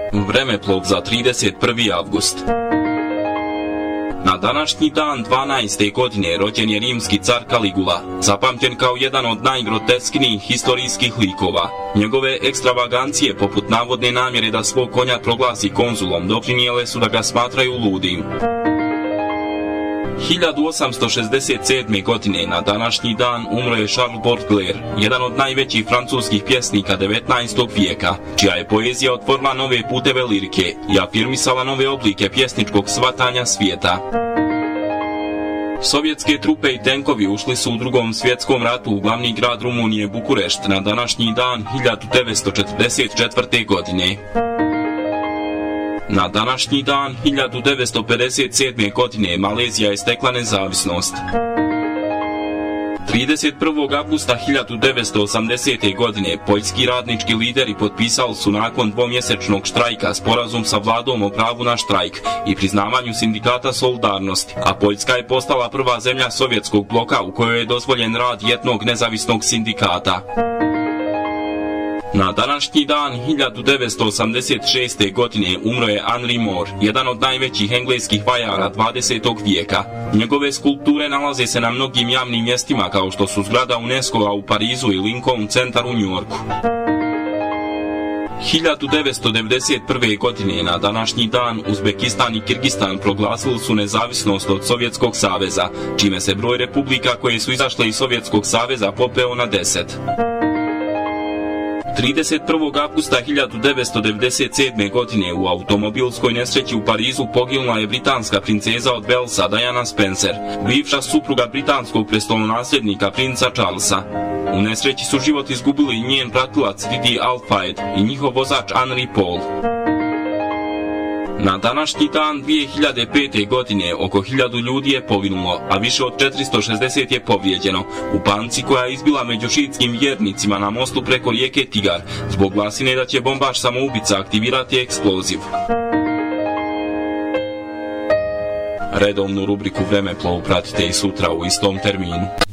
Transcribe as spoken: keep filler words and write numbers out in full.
Vremeplov za trideset prvi avgust. Na današnji dan dvanaeste godine rođen je rimski car Kaligula, zapamćen kao jedan od najgrotesknijih historijskih likova. Njegove ekstravagancije, poput navodne namjere da svog konja proglasi konzulom, doprinijele su da ga smatraju ludim. hiljadu osamsto šezdeset sedme. godine na današnji dan umro je Charles Baudelaire, jedan od najvećih francuskih pjesnika devetnaestog vijeka, čija je poezija otvorila nove puteve lirike i afirmisala nove oblike pjesničkog shvatanja svijeta. Sovjetske trupe i tenkovi ušli su u Drugom svjetskom ratu u glavni grad Rumunije Bukurešt na današnji dan hiljadu devetsto četrdeset četvrte. godine. Na današnji dan hiljadu devetsto pedeset sedme. godine Malezija je stekla nezavisnost. trideset prvog avgusta hiljadu devetsto osamdesete. godine poljski radnički lideri potpisali su nakon dvomjesečnog štrajka sporazum sa vladom o pravu na štrajk i priznavanju sindikata Solidarnosti, a Poljska je postala prva zemlja sovjetskog bloka u kojoj je dozvoljen rad jednog nezavisnog sindikata. Na današnji dan hiljadu devetsto osamdeset šeste. godine umro je Henry Moore, jedan od najvećih engleskih vajara dvadesetog vijeka. Njegove skulpture nalaze se na mnogim javnim mjestima kao što su zgrada UNESCO-a u Parizu i Lincoln Centar u Njujorku. hiljadu devetsto devedeset prve. godine na današnji dan Uzbekistan i Kirgistan proglasili su nezavisnost od Sovjetskog saveza, čime se broj republika koje su izašle iz Sovjetskog saveza popeo na deset. trideset prvog avgusta hiljadu devetsto devedeset sedme. godine u automobilskoj nesreći u Parizu poginula je britanska princeza od Walesa Diana Spencer, bivša supruga britanskog prestolonasljednika princa Charlesa. U nesreći su život izgubili njen pratilac Didi Al-Fayed i njihov vozač Henry Paul. Na današnji dan dvije hiljade pete. godine oko hiljadu ljudi je poginulo, a više od četiristo šezdeset je povrijeđeno u panici koja je izbila među šiitskim vjernicima na mostu preko rijeke Tigar, zbog glasine da će bombaš samoubica aktivirati eksploziv. Redovnu rubriku Vremeplov pratite i sutra u istom terminu.